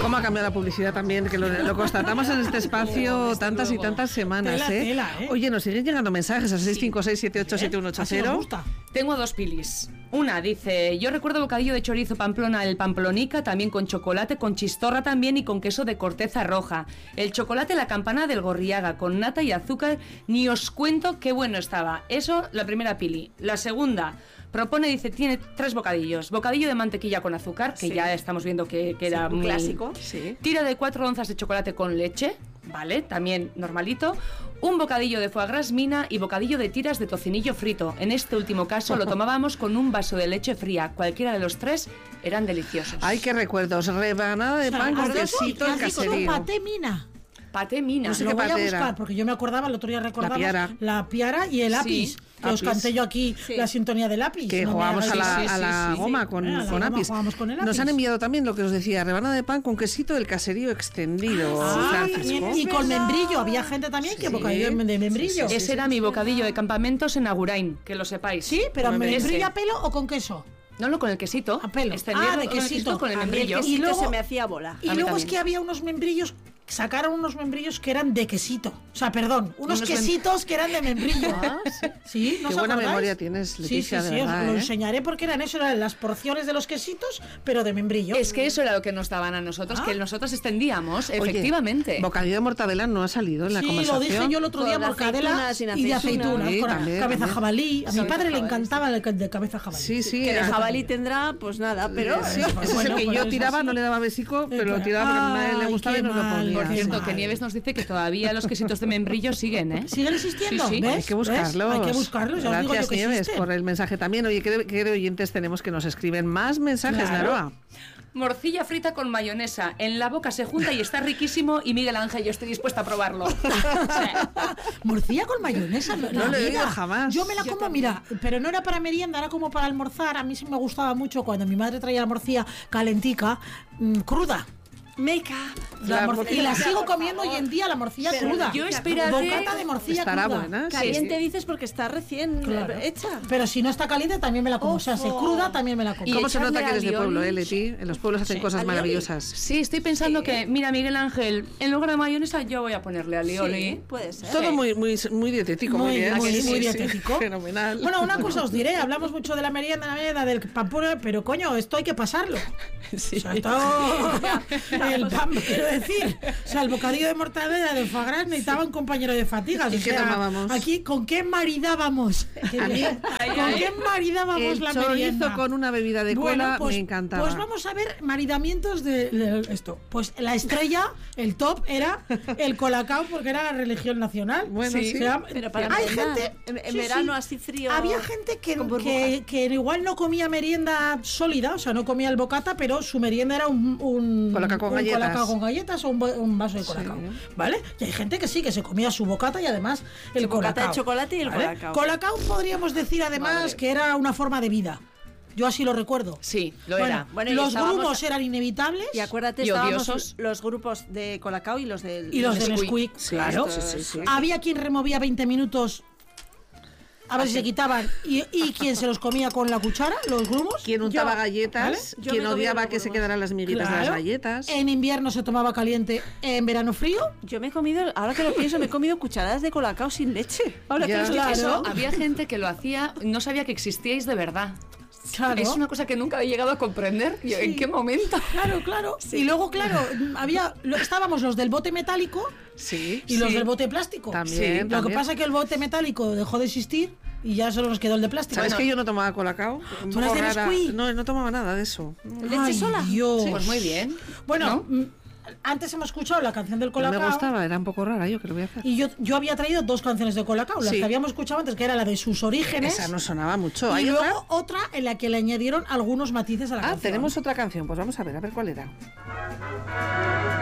cómo ha cambiado la publicidad también, que lo constatamos en este espacio tantas y tantas semanas. Tela, ¿eh? Oye, nos siguen llegando mensajes al 656787180. Tengo dos pilis. Una dice, yo recuerdo bocadillo de chorizo Pamplona, el Pamplonica, también con chocolate, con chistorra también y con queso de corteza roja. El chocolate la campana del Gorriaga, con nata y azúcar, ni os cuento qué bueno estaba. Eso, la primera pili. La segunda, propone, dice, tiene 3 bocadillos. Bocadillo de mantequilla con azúcar, que ya estamos viendo que era un muy clásico. Sí. Tira de 4 onzas de chocolate con leche, vale, también normalito. Un bocadillo de foie gras mina y bocadillo de tiras de tocinillo frito. En este último caso lo tomábamos con un vaso de leche fría. Cualquiera de los 3 eran deliciosos. Ay, qué recuerdos. Rebanada de pan con quesito en caserío. Paté mina. Paté mina. No sé, lo voy a buscar, porque yo me acordaba, el otro día recordaba la piara y el lápiz. Que os canté yo aquí la sintonía del lápiz. Que jugamos a la goma con lápiz. Nos han enviado también lo que os decía, rebanada de pan con quesito del caserío extendido. Francisco. Y con membrillo, había gente también que bocadillo de membrillo. Ese era mi bocadillo de campamentos en Agurain, que lo sepáis. Sí, pero membrillo a pelo o con queso. No, con el quesito. A pelo. De quesito con el membrillo. Y luego se me hacía bola. Y luego es que había unos membrillos. Sacaron unos membrillos que eran de quesito. O sea, perdón, unos quesitos que eran de membrillo. Sí, ¿no? Qué buena memoria tienes, Leticia, de verdad, os lo enseñaré porque eran las porciones de los quesitos, pero de membrillo. Es que eso era lo que nos daban a nosotros, que nosotros extendíamos, efectivamente. Oye, bocadillo de mortadela no ha salido en la conversación. Sí, lo dije yo el otro día, mortadela y de aceitunas, con cabeza jabalí. A mi padre le encantaba el de cabeza jabalí. Sí. Que de jabalí tendrá, pues nada, pero... Ese es el que yo tiraba, no le daba besico, pero lo tiraba porque a mi madre le gustaba y nos lo ponía. Por cierto, que Nieves nos dice que todavía los quesitos de membrillo siguen, ¿eh? ¿Siguen existiendo? Sí. ¿Ves? Hay que buscarlos. Hay que buscarlos. Ya Gracias, digo yo que Nieves, existen. por el mensaje también. Oye, ¿qué oyentes tenemos que nos escriben? Más mensajes, Naroa. Morcilla frita con mayonesa. En la boca se junta y está riquísimo. Y Miguel Ángel, yo estoy dispuesta a probarlo. Morcilla con mayonesa. No lo he oído jamás. Yo me la como, mira, pero no era para merienda, era como para almorzar. A mí sí me gustaba mucho cuando mi madre traía la morcilla calentica, cruda. Y la sigo comiendo hoy en día, la morcilla cruda. Yo esperaré. Bocata de morcilla estará cruda. buena. Caliente dices porque está recién hecha. Pero si no está caliente también me la como. O sea, si cruda también me la como. ¿Y cómo se nota que eres de pueblo, alioli? Leti? En los pueblos hacen cosas maravillosas. Sí, estoy pensando que, mira, Miguel Ángel, en lugar de mayonesa yo voy a ponerle alioli. Sí, puede ser. Todo muy dietético, muy bien. Muy Sí, dietético. Fenomenal. Bueno, una cosa os diré, hablamos mucho de la merienda del pampura, pero coño, esto hay que pasarlo. Sí. O sea, el pan, quiero decir. O sea, el bocadillo de mortadela del foie gras necesitaba un compañero de fatigas. ¿Y qué tomábamos? Aquí, ¿con qué maridábamos? ¿Con qué maridábamos la chorizo merienda? con una bebida de cola, pues, me encantaba. Pues vamos a ver maridamientos de esto. Pues la estrella, el top, era el colacao porque era la religión nacional. Bueno, sí. O sea, Pero para hay merendar, gente en verano así frío. Había gente que igual no comía merienda sólida, o sea, no comía el bocata, pero su merienda era un colacao con galletas. Colacao con galletas o un vaso de colacao, ¿vale? Y hay gente que sí, que se comía su bocata y además el colacao. Bocata de chocolate y el colacao. Colacao podríamos decir además que era una forma de vida. Yo así lo recuerdo. Sí, lo era. Bueno, los grumos eran inevitables. Y acuérdate, estábamos los grupos de colacao y los del Nesquik. Claro. Sí. Había quien removía 20 minutos a ver si se quitaban y quien se los comía con la cuchara, los grumos. Quien untaba galletas, ¿vale? quien odiaba que se quedaran las miguitas de las galletas. En invierno se tomaba caliente, en verano frío. Yo me he comido, ahora que lo pienso, me he comido cucharadas de colacao sin leche. Ahora Ya. que Claro. Eso, había gente que lo hacía, no sabía que existíais de verdad. Claro. Es una cosa que nunca he llegado a comprender. Sí. ¿En qué momento? Claro. Y luego, claro, estábamos los del bote metálico y los del bote plástico. También. Lo que pasa es que el bote metálico dejó de existir y ya solo nos quedó el de plástico. ¿Sabes que yo no tomaba colacao? Un ¿Tú no poco hacías rara. Nesquik? No tomaba nada de eso. ¿Leche sola? Dios. Pues muy bien. Bueno, antes hemos escuchado la canción del No colacao. me gustaba, era un poco rara, yo que lo voy a hacer. Y yo había traído 2 canciones de colacao, las que habíamos escuchado antes, que era la de sus orígenes. Esa no sonaba mucho. Y ¿Hay luego otra? otra en la que le añadieron algunos matices a la canción. Tenemos otra canción, pues vamos a ver cuál era.